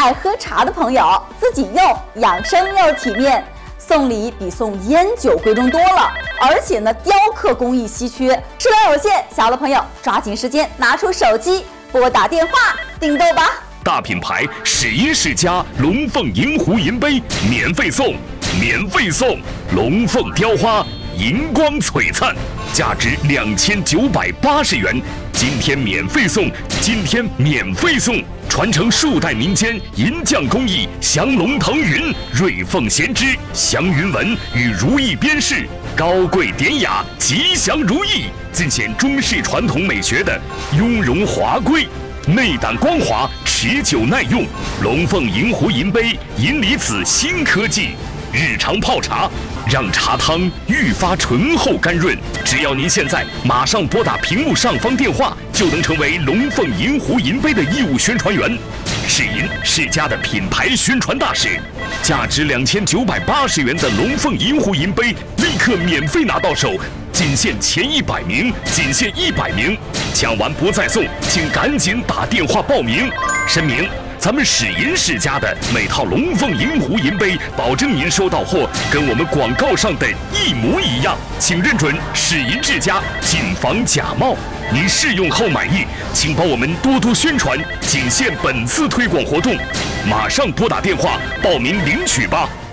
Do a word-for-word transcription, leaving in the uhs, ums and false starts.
爱喝茶的朋友自己用，养生又体面，送礼比送烟酒贵重多了，而且呢，雕刻工艺稀缺，数量有限，小的朋友抓紧时间拿出手机拨打电话订购吧。 大品牌始因世家龙凤银壶银杯免费送，免费送龙凤雕花银光璀璨，价值两千九百八十元，今天免费送，今天免费送。传承数代民间银匠工艺，降龙腾云、瑞凤衔枝、祥云纹与如意边饰，高贵典雅，吉祥如意，尽显中式传统美学的雍容华贵，内胆光滑，持久耐用。龙凤银壶银杯，银离子新科技，日常泡茶让茶汤愈发醇厚甘润。只要您现在马上拨打屏幕上方电话，就能成为龙凤银壶银杯的义务宣传员。世银世家的品牌宣传大使，价值两千九百八十元的龙凤银壶银杯，立刻免费拿到手，仅限前一百名，仅限一百名，抢完不再送，请赶紧打电话报名。声明：咱们始银世家的每套龙凤银壶银杯，保证您收到货跟我们广告上的一模一样，请认准始银世家，谨防假冒。您试用后满意，请帮我们多多宣传，仅限本次推广活动，马上拨打电话报名领取吧。